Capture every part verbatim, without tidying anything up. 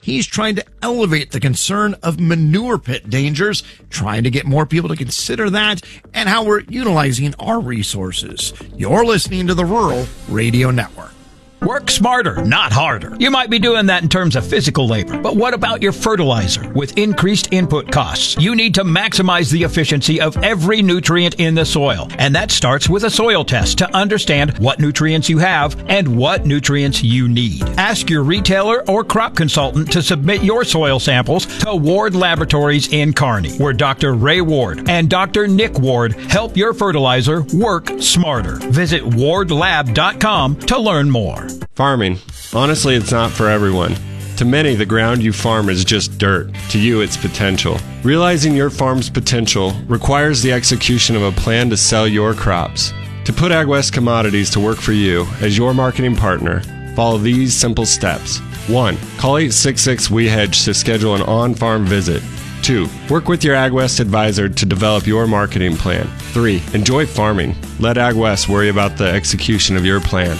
he's trying to elevate the concern of manure pit dangers, trying to get more people to consider that, and how we're utilizing our resources. You're listening to the Rural Radio Network. Work smarter, not harder. You might be doing that in terms of physical labor, but what about your fertilizer? With increased input costs, you need to maximize the efficiency of every nutrient in the soil. And that starts with a soil test to understand what nutrients you have and what nutrients you need. Ask your retailer or crop consultant to submit your soil samples to Ward Laboratories in Kearney, where Doctor Ray Ward and Doctor Nick Ward help your fertilizer work smarter. Visit ward lab dot com to learn more. Farming. Honestly, it's not for everyone. To many, the ground you farm is just dirt. To you, it's potential. Realizing your farm's potential requires the execution of a plan to sell your crops. To put AgWest Commodities to work for you as your marketing partner, follow these simple steps. One. Call eight six six, W E hedge to schedule an on-farm visit. Two. Work with your AgWest advisor to develop your marketing plan. Three. Enjoy farming. Let AgWest worry about the execution of your plan.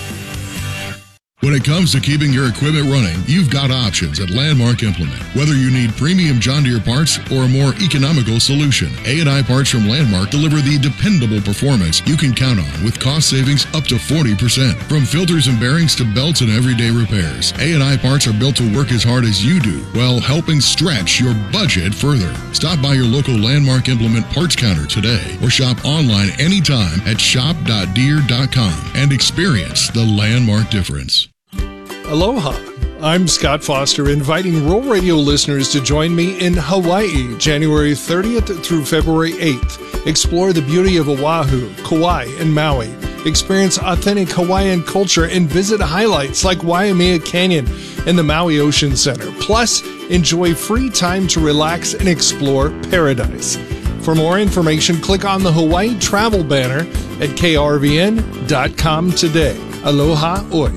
When it comes to keeping your equipment running, you've got options at Landmark Implement. Whether you need premium John Deere parts or a more economical solution, A and I parts from Landmark deliver the dependable performance you can count on with cost savings up to forty percent. From filters and bearings to belts and everyday repairs, A and I parts are built to work as hard as you do while helping stretch your budget further. Stop by your local Landmark Implement parts counter today or shop online anytime at shop dot deere dot com and experience the Landmark difference. Aloha. I'm Scott Foster, inviting Rural Radio listeners to join me in Hawaii, January thirtieth through February eighth. Explore the beauty of Oahu, Kauai, and Maui. Experience authentic Hawaiian culture and visit highlights like Waimea Canyon and the Maui Ocean Center. Plus, enjoy free time to relax and explore paradise. For more information, click on the Hawaii travel banner at k r v n dot com today. Aloha oi.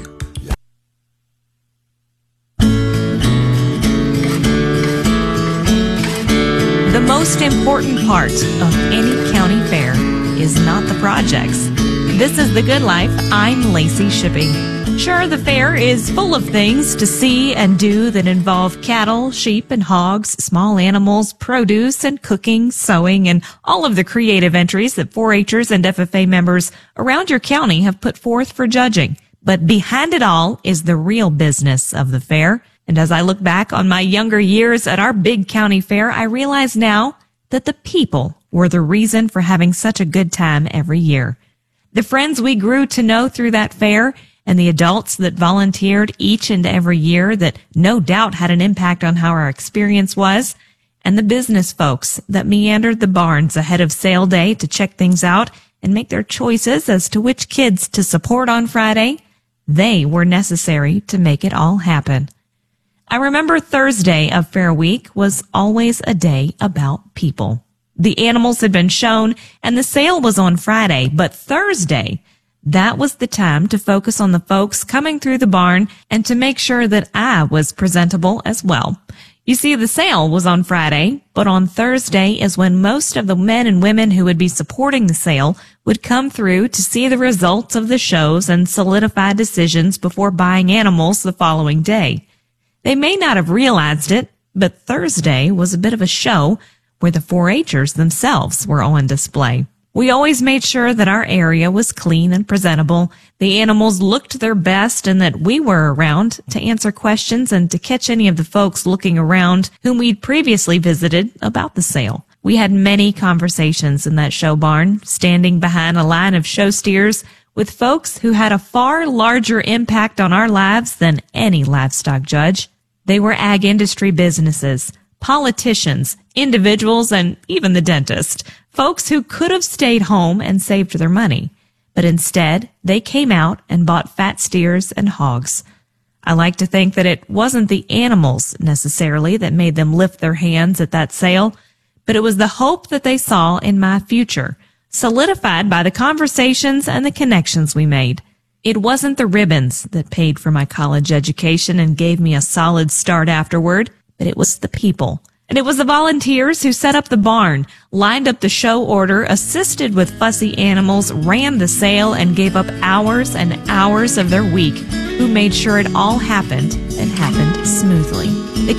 The most important part of any county fair is not the projects. This is The Good Life. I'm Lacey Shippey. Sure, the fair is full of things to see and do that involve cattle, sheep, and hogs, small animals, produce, and cooking, sewing, and all of the creative entries that four H'ers and F F A members around your county have put forth for judging. But behind it all is the real business of the fair. And as I look back on my younger years at our big county fair, I realize now that the people were the reason for having such a good time every year. The friends we grew to know through that fair and the adults that volunteered each and every year that no doubt had an impact on how our experience was, and the business folks that meandered the barns ahead of sale day to check things out and make their choices as to which kids to support on Friday, they were necessary to make it all happen. I remember Thursday of Fair Week was always a day about people. The animals had been shown and the sale was on Friday, but Thursday, that was the time to focus on the folks coming through the barn and to make sure that I was presentable as well. You see, the sale was on Friday, but on Thursday is when most of the men and women who would be supporting the sale would come through to see the results of the shows and solidify decisions before buying animals the following day. They may not have realized it, but Thursday was a bit of a show where the four H'ers themselves were on display. We always made sure that our area was clean and presentable, the animals looked their best, and that we were around to answer questions and to catch any of the folks looking around whom we'd previously visited about the sale. We had many conversations in that show barn, standing behind a line of show steers with folks who had a far larger impact on our lives than any livestock judge. They were ag industry businesses, politicians, individuals, and even the dentist, folks who could have stayed home and saved their money. But instead, they came out and bought fat steers and hogs. I like to think that it wasn't the animals necessarily that made them lift their hands at that sale, but it was the hope that they saw in my future, solidified by the conversations and the connections we made. It wasn't the ribbons that paid for my college education and gave me a solid start afterward, but it was the people. And it was the volunteers who set up the barn, lined up the show order, assisted with fussy animals, ran the sale, and gave up hours and hours of their week, who made sure it all happened and happened smoothly. The